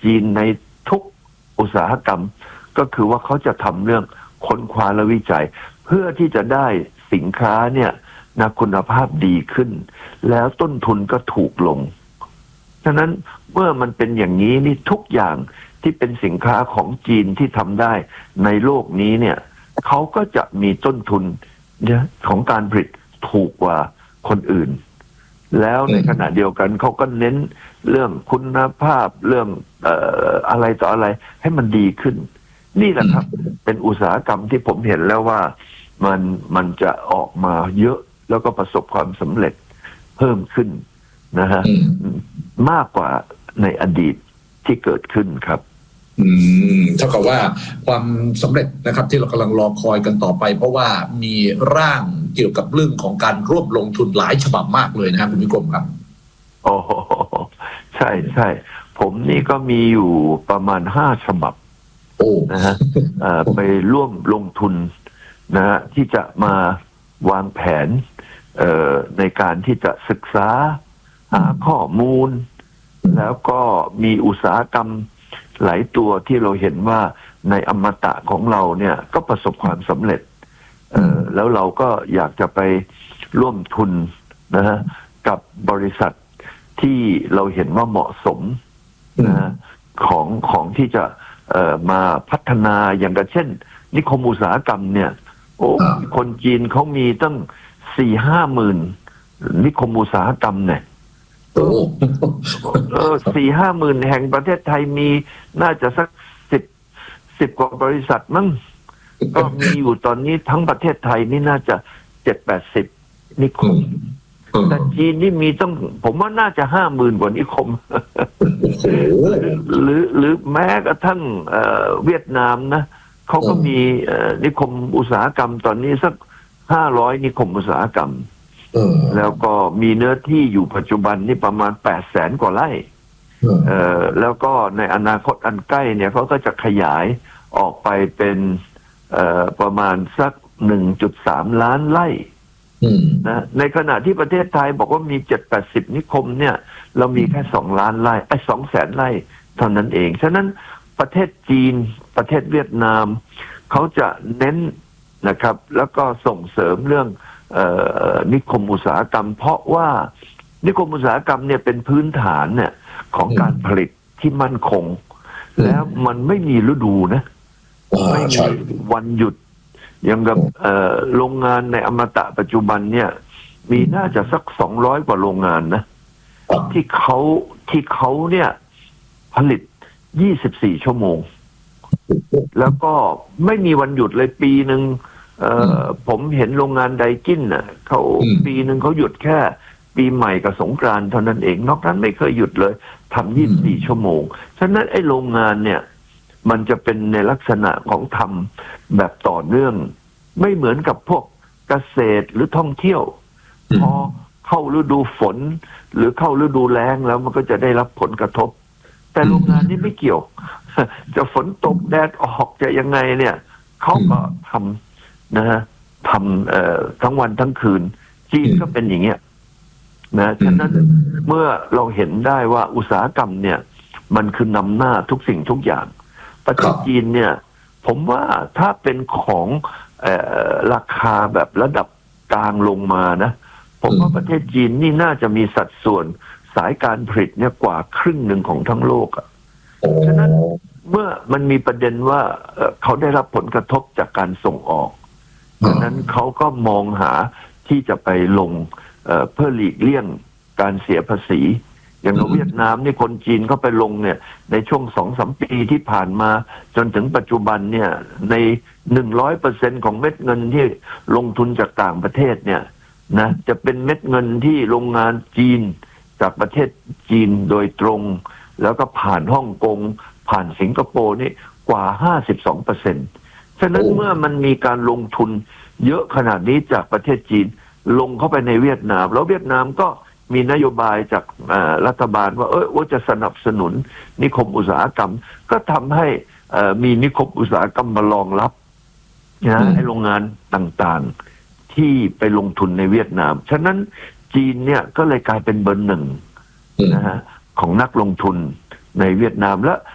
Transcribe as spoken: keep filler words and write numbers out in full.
จีนในทุกอุตสาหกรรมก็คือว่าเขาจะทำเรื่องค้นคว้าและวิจัยเพื่อที่จะได้สินค้าเนี่ยนะคุณภาพดีขึ้นแล้วต้นทุนก็ถูกลงฉะนั้นเมื่อมันเป็นอย่างนี้นี่ทุกอย่างที่เป็นสินค้าของจีนที่ทำได้ในโลกนี้เนี่ยเขาก็จะมีต้นทุนเนี่ยของการผลิตถูกกว่าคนอื่นแล้วในขณะเดียวกันเขาก็เน้นเรื่องคุณภาพเรื่องเอ่ออะไรต่ออะไรให้มันดีขึ้นนี่แหละครับเป็นอุตสาหกรรมที่ผมเห็นแล้วว่ามันมันจะออกมาเยอะแล้วก็ประสบความสำเร็จเพิ่มขึ้นนะฮะมากกว่าในอดีตที่เกิดขึ้นครับอืมเท่ากับว่าความสำเร็จนะครับที่เรากำลังรอคอยกันต่อไปเพราะว่ามีร่างเกี่ยวกับเรื่องของการร่วมลงทุนหลายฉบับมากเลยนะครับคุณวิกรมครับโอ้ใช่ใช่ผมนี่ก็มีอยู่ประมาณห้าฉบับโอ้นะฮะไปร่วมลงทุนนะฮะที่จะมาวางแผนในการที่จะศึกษาหาข้อมูลแล้วก็มีอุตสาหกรรมหลายตัวที่เราเห็นว่าในอมตะของเราเนี่ยก็ประสบความสำเร็จแล้วเราก็อยากจะไปร่วมทุนนะฮะกับบริษัทที่เราเห็นว่าเหมาะสมนะฮะของของที่จะมาพัฒนาอย่างเช่นนิคมอุตสาหกรรมเนี่ยโอ้คนจีนเขามีตั้งสี่ห้าหมื่นนิคมอุตสาหกรรมเนี่ยเออสี่ห้าหมื่นแห่งประเทศไทยมีน่าจะสักสิบสิบกว่าบริษัทมั้งก็มีอยู่ตอนนี้ทั้งประเทศไทยนี่น่าจะเจ็ดแปดสิบนิคมแต่จีนนี่มีต้องผมว่าน่าจะห้าหมื่นกว่านิคมหรือหรือแม้กระทั่งเวียดนามนะเขาก็มีนิคมอุตสาหกรรมตอนนี้สักห้าร้อยนิคมอุตสาหกรรมแล้วก็มีเนื้อที่อยู่ปัจจุบันนี่ประมาณแปดแสนกว่าไร่แล้วก็ในอนาคตอันใกล้เนี่ยเขาก็จะขยายออกไปเป็นประมาณสัก หนึ่งจุดสาม ล้านไร่นะในขณะที่ประเทศไทยบอกว่ามี เจ็ดแปดสิบ นิคมเนี่ยเรามีแค่สองล้านไร่ไอ้สองแสนไร่เท่านั้นเองฉะนั้นประเทศจีนประเทศเวียดนามเขาจะเน้นนะครับแล้วก็ส่งเสริมเรื่องเอ่อนิคมอุตสาหกรรมเพราะว่านิคมอุตสาหกรรมเนี่ยเป็นพื้นฐานเนี่ยของการผลิตที่มั่นคงแล้วมันไม่มีฤดูนะไม่มีวันหยุดอย่างกับโรงงานในอมตะปัจจุบันเนี่ยมีน่าจะสักสองร้อยกว่าโรงงานนะที่เขาที่เขาเนี่ยผลิตยี่สิบสี่ชั่วโมงแล้วก็ไม่มีวันหยุดเลยปีหนึ่งผมเห็นโรงงานไดกินน่ะเขาปีหนึ่งเขาหยุดแค่ปีใหม่กับสงกรานต์เท่านั้นเองนอกนั้นไม่เคยหยุดเลยทำยี่สิบสี่ชั่วโมงฉะนั้นไอ้โรงงานเนี่ยมันจะเป็นในลักษณะของทำแบบต่อเนื่องไม่เหมือนกับพวกเกษตรหรือท่องเที่ยวพอเข้าฤดูฝนหรือเข้าฤดูแล้งแล้วมันก็จะได้รับผลกระทบแต่โรงงานนี้ไม่เกี่ยวจะฝนตกแดดออกจะยังไงเนี่ยเขาก็ทำนะฮะทำเอ่อทั้งวันทั้งคืนจีนก็เป็นอย่างเงี้ยนะฉะนั้นเมื่อเราเห็นได้ว่าอุตสาหกรรมเนี่ยมันคือนำหน้าทุกสิ่งทุกอย่างประเทศจีนเนี่ยผมว่าถ้าเป็นของเอ่อราคาแบบระดับกลางลงมานะผมว่าประเทศจีนนี่น่าจะมีสัดส่วนสายการผลิตเนี่ยกว่าครึ่งหนึ่งของทั้งโลกอ่ะฉะนั้นเมื่อมันมีประเด็นว่าเขาได้รับผลกระทบจากการส่งออกฉะนั้นเขาก็มองหาที่จะไปลง เ, เพื่อหลีกเลี่ยงการเสียภาษีอย่างเวียดนามนี่คนจีนเขาไปลงเนี่ยในช่วงสองสามปีที่ผ่านมาจนถึงปัจจุบันเนี่ยในหนึ่งร้อยเปอร์เซ็นต์ของเม็ดเงินที่ลงทุนจากต่างประเทศเนี่ยนะจะเป็นเม็ดเงินที่โรงงานจีนจากประเทศจีนโดยตรงแล้วก็ผ่านฮ่องกงผ่านสิงคโปร์นี่กว่า ห้าสิบสองเปอร์เซ็นต์ ฉะนั้นเมื่อมันมีการลงทุนเยอะขนาดนี้จากประเทศจีนลงเข้าไปในเวียดนามแล้วเวียดนามก็มีนโยบายจากรัฐบาลว่าเออว่าจะสนับสนุนนิคมอุตสาหกรรมก็ทำให้มีนิคมอุตสาหกรรมมารองรับนะให้โรงงานต่างๆที่ไปลงทุนในเวียดนามฉะนั้นจีนเนี่ยก็เลยกลายเป็นเบอร์หนึ่งนะฮะของนักลงทุนในเวียดนามและ